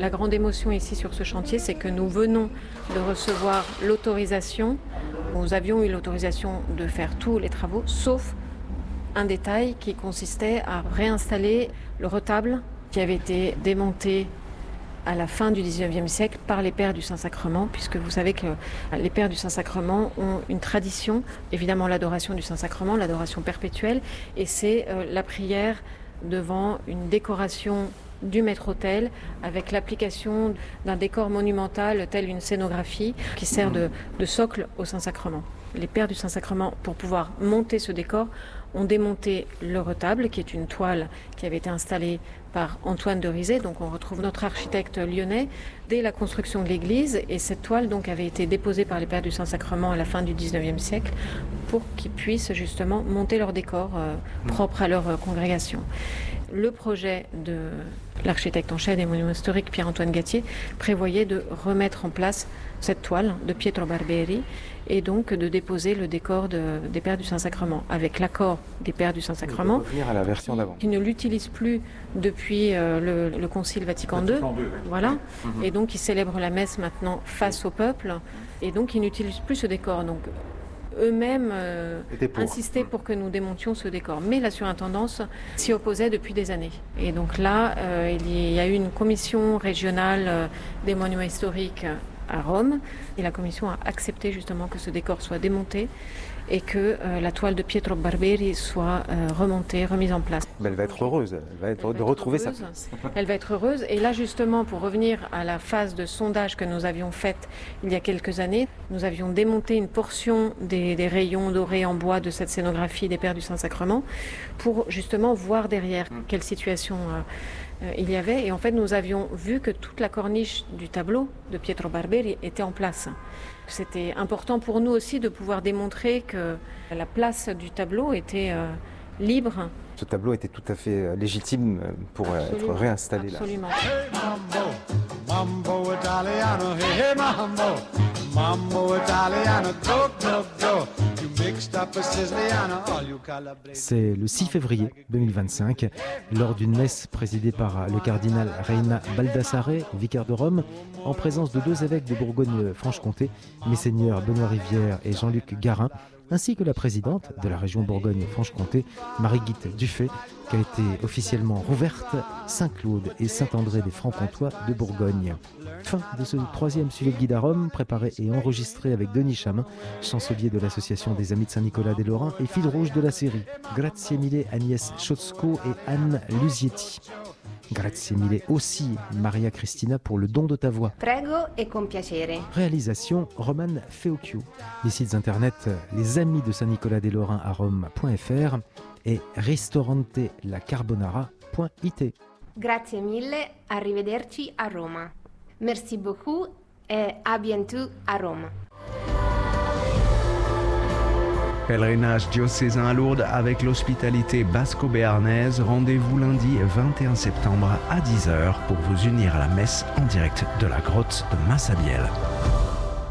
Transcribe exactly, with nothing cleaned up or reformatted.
La grande émotion ici sur ce chantier, c'est que nous venons de recevoir l'autorisation. Nous avions eu l'autorisation de faire tous les travaux, sauf un détail qui consistait à réinstaller le retable qui avait été démonté à la fin du dix-neuvième siècle par les Pères du Saint-Sacrement, puisque vous savez que les Pères du Saint-Sacrement ont une tradition, évidemment l'adoration du Saint-Sacrement, l'adoration perpétuelle, et c'est euh, la prière devant une décoration du maître-autel avec l'application d'un décor monumental tel une scénographie qui sert de, de socle au Saint-Sacrement. Les Pères du Saint-Sacrement, pour pouvoir monter ce décor, ont démonté le retable, qui est une toile qui avait été installée par Antoine de Rizet. Donc on retrouve notre architecte lyonnais dès la construction de l'église. Et cette toile donc avait été déposée par les Pères du Saint-Sacrement à la fin du dix-neuvième siècle pour qu'ils puissent justement monter leur décor euh, propre à leur euh, congrégation. Le projet de l'architecte en chef des monuments historiques, Pierre-Antoine Gattier, prévoyait de remettre en place cette toile de Pietro Barberi et donc de déposer le décor de, des Pères du Saint-Sacrement, avec l'accord des Pères du Saint-Sacrement, revenir à la version d'avant, qui ne l'utilisent plus depuis euh, le, le Concile Vatican deux, Vatican deux, oui. voilà, Mmh. et donc ils célèbrent la messe maintenant face au peuple, et donc ils n'utilisent plus ce décor. Donc eux-mêmes euh, pour. insistaient pour que nous démontions ce décor. Mais la surintendance s'y opposait depuis des années. Et donc là, euh, il y a eu une commission régionale euh, des monuments historiques à Rome, et la commission a accepté justement que ce décor soit démonté et que euh, la toile de Pietro Barberi soit euh, remontée, remise en place. Mais elle va être heureuse, elle va être elle de va retrouver être sa place. Elle va être heureuse. Et là justement, pour revenir à la phase de sondage que nous avions faite il y a quelques années, nous avions démonté une portion des, des rayons dorés en bois de cette scénographie des Pères du Saint-Sacrement pour justement voir derrière quelle situation euh, euh, il y avait. Et en fait, nous avions vu que toute la corniche du tableau de Pietro Barberi était en place. C'était important pour nous aussi de pouvoir démontrer que la place du tableau était euh, libre. Ce tableau était tout à fait légitime pour absolument, être réinstallé absolument. là. Hey mambo, mambo italiano, hey, hey mambo, mambo italiano, go, go, go. C'est le six février deux mille vingt-cinq, lors d'une messe présidée par le cardinal Reina Baldassare, vicaire de Rome, en présence de deux évêques de Bourgogne-Franche-Comté, Messeigneurs Benoît Rivière et Jean-Luc Garin, ainsi que la présidente de la région Bourgogne-Franche-Comté, Marie-Guite Dufay, qui a été officiellement rouverte Saint-Claude et Saint-André des Francs-Comtois de Bourgogne. Fin de ce troisième suivi de guide à Rome, préparé et enregistré avec Denis Chamin, chancelier de l'association des Amis de Saint-Nicolas des Lorrains et fil rouge de la série. Grazie mille Agnès Chotzko et Anne Lusietti. Grazie mille aussi Maria Cristina pour le don de ta voix. Prego e con piacere. Réalisation Roman Feocchio. Les sites internet les amis de Saint-Nicolas des Lorrains à Rome.fr et ristorantelaCarbonara point it. Grazie mille, arrivederci a Roma. Merci beaucoup et à bientôt à Rome. Pèlerinage diocésain à Lourdes avec l'hospitalité basco-béarnaise. Rendez-vous lundi vingt et un septembre à dix heures pour vous unir à la messe en direct de la grotte de Massabielle.